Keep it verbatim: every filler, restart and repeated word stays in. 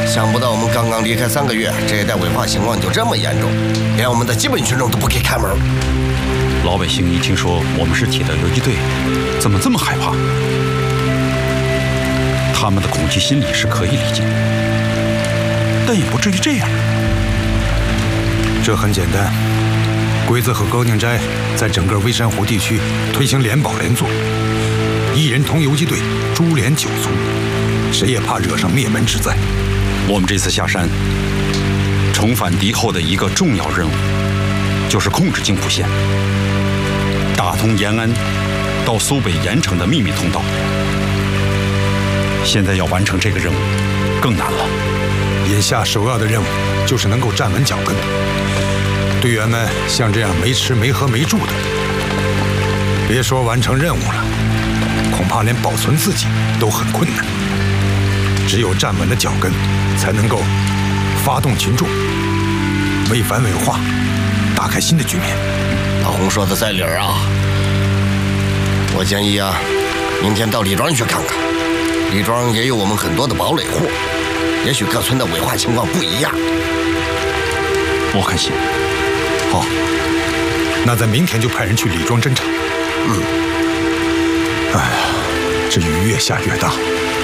想不到我们刚刚离开三个月，这一带违法情况就这么严重，连我们的基本群众都不给开门。 老百姓一听说我们是铁道游击队，怎么这么害怕？他们的恐惧心理是可以理解，但也不至于这样。 这很简单，鬼子和高宁斋在整个微山湖地区推行联保联坐，一人同游击队，株连九族，谁也怕惹上灭门之灾。 我们这次下山，重返敌后的一个重要任务，就是控制京浦线，打通延安到苏北盐城的秘密通道。现在要完成这个任务，更难了。 眼下首要的任务就是能够站稳脚跟。队员们像这样没吃没喝没住的，别说完成任务了，恐怕连保存自己都很困难。只有站稳了脚跟，才能够发动群众，为反伪化打开新的局面。 大红说的在理儿啊！我建议啊，明天到李庄去看看。李庄也有我们很多的堡垒货，也许各村的伪化情况不一样。 我看行。 好，那咱明天就派人去李庄侦查。 嗯。 哎呀，这雨越下越大，